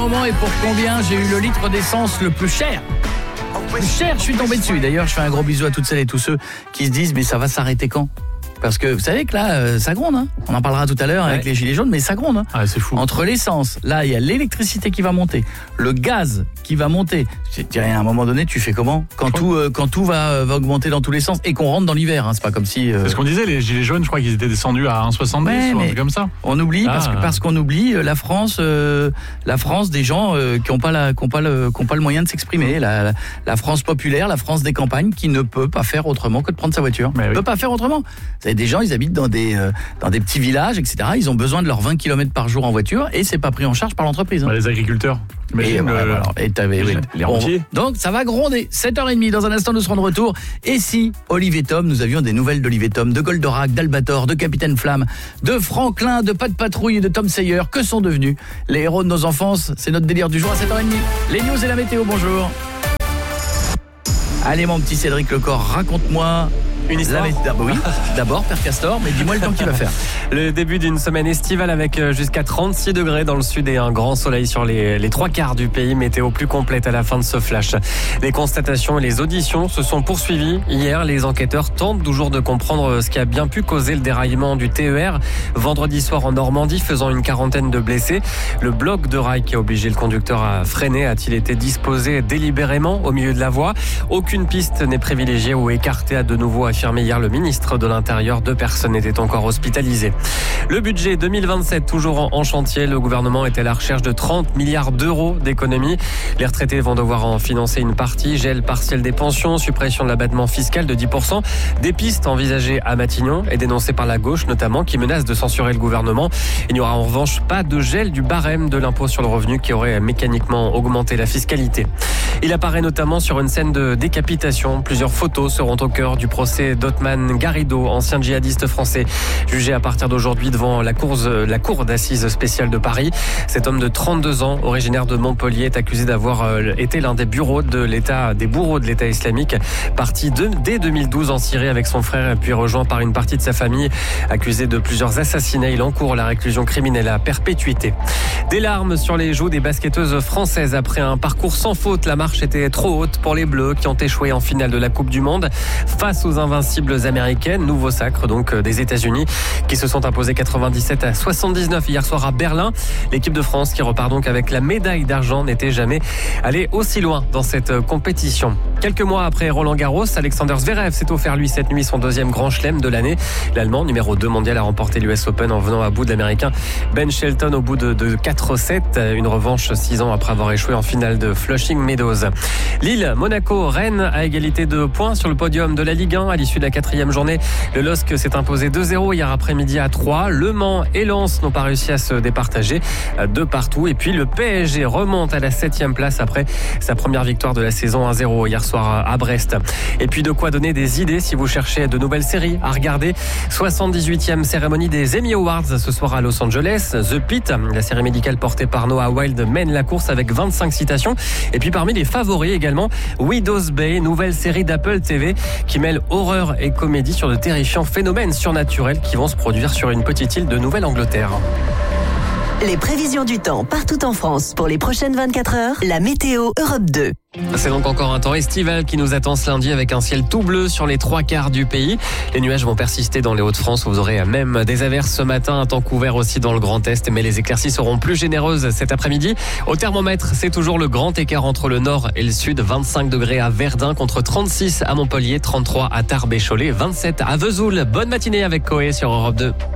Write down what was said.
moment et pour combien j'ai eu le litre d'essence le plus cher. Je suis tombé dessus. D'ailleurs, je fais un gros bisou à toutes celles et tous ceux qui se disent mais ça va s'arrêter quand ? Parce que vous savez que là, ça gronde. Hein. On en parlera tout à l'heure avec les gilets jaunes, mais ça gronde. Hein. Ah, c'est fou. Entre l'essence, là, il y a l'électricité qui va monter, le gaz qui va monter. À un moment donné, tu fais comment ? Quand tout va augmenter dans tous les sens et qu'on rentre dans l'hiver. Hein. C'est pas comme si... C'est ce qu'on disait, les gilets jaunes, je crois qu'ils étaient descendus à 1,70 ou un truc comme ça. On oublie, parce qu'on oublie la France des gens qui n'ont pas le moyen de s'exprimer. La France populaire, la France des campagnes qui ne peut pas faire autrement que de prendre sa voiture. Ne peut pas faire autrement. Vous avez des gens, ils habitent dans des petits villages, etc. Ils ont besoin de leurs 20 km par jour en voiture et c'est pas pris en charge par l'entreprise. Hein. Les agriculteurs. Les rentiers. Donc ça va gronder. 7h30, dans un instant nous serons de retour. Et si Olivier Tom, nous avions des nouvelles d'Olivier Tom, de Goldorak, d'Albator, de Capitaine Flamme, de Franklin, de Pas de Patrouille et de Tom Sayer, que sont devenus les héros de nos enfances? C'est notre délire du jour à 7h30. Les news et la météo, bonjour. Allez mon petit Cédric Lecor, raconte-moi une histoire. Oui, d'abord Père Castor, mais dis-moi le temps qu'il va faire. Le début d'une semaine estivale avec jusqu'à 36 degrés dans le sud et un grand soleil sur les trois quarts du pays. Météo plus complète à la fin de ce flash. Les constatations et les auditions se sont poursuivies. Hier, les enquêteurs tentent toujours de comprendre ce qui a bien pu causer le déraillement du TER vendredi soir en Normandie, faisant une quarantaine de blessés. Le bloc de rail qui a obligé le conducteur à freiner a-t-il été disposé délibérément au milieu de la voie? Aucune piste n'est privilégiée ou écartée, à de nouveau affirmé hier le ministre de l'Intérieur. 2 personnes étaient encore hospitalisées. Le budget 2027 toujours en chantier. Le gouvernement est à la recherche de 30 milliards d'euros d'économies. Les retraités vont devoir en financer une partie. Gel partiel des pensions, suppression de l'abattement fiscal de 10%. Des pistes envisagées à Matignon et dénoncées par la gauche notamment, qui menace de censurer le gouvernement. Il n'y aura en revanche pas de gel du barème de l'impôt sur le revenu qui aurait mécaniquement augmenté la fiscalité. Il apparaît notamment sur une scène de décapitation. Plusieurs photos seront au cœur du procès d'Othman Garrido, ancien djihadiste français, jugé à partir d'aujourd'hui devant la cour d'assises spéciale de Paris. Cet homme de 32 ans, originaire de Montpellier, est accusé d'avoir été l'un des bourreaux de l'État islamique, parti dès 2012 en Syrie avec son frère, puis rejoint par une partie de sa famille. Accusé de plusieurs assassinats, il encourt la réclusion criminelle à perpétuité. Des larmes sur les joues des basketteuses françaises après un parcours sans faute. La marche était trop haute pour les Bleus qui ont échoué en finale de la Coupe du Monde face aux invincibles américaines. Nouveau sacre donc des États-Unis qui se sont imposés 97-79 hier soir à Berlin. L'équipe de France qui repart donc avec la médaille d'argent n'était jamais allée aussi loin dans cette compétition. Quelques mois après Roland Garros, Alexander Zverev s'est offert lui cette nuit son 2e grand chelem de l'année. L'Allemand, numéro 2 mondial, a remporté l'US Open en venant à bout de l'Américain Ben Shelton au bout de 4-7. Une revanche 6 ans après avoir échoué en finale de Flushing Meadows. Lille, Monaco, Rennes à égalité de points sur le podium de la Ligue 1 à l'issue de la 4e journée. Le LOSC s'est imposé 2-0 hier après-midi à 3. Le Mans et Lens n'ont pas réussi à se départager 2 partout. Et puis le PSG remonte à la 7e place après sa première victoire de la saison 1-0 hier soir à Brest. Et puis de quoi donner des idées si vous cherchez de nouvelles séries à regarder. 78e cérémonie des Emmy Awards ce soir à Los Angeles. The Pitt, la série médicale portée par Noah Wilde, mène la course avec 25 citations. Et puis parmi les favoris également, Widow's Bay, nouvelle série d'Apple TV qui mêle horreur et comédie sur de terrifiants phénomènes surnaturels qui vont se produire sur une petite île de Nouvelle-Angleterre. Les prévisions du temps partout en France pour les prochaines 24 heures, la météo Europe 2. C'est donc encore un temps estival qui nous attend ce lundi avec un ciel tout bleu sur les 3 quarts du pays. Les nuages vont persister dans les Hauts-de-France. Vous aurez même des averses ce matin, un temps couvert aussi dans le Grand Est, mais les éclaircies seront plus généreuses cet après-midi. Au thermomètre, c'est toujours le grand écart entre le nord et le sud. 25 degrés à Verdun contre 36 à Montpellier, 33 à Tarbes et Cholet, 27 à Vesoul. Bonne matinée avec Coé sur Europe 2.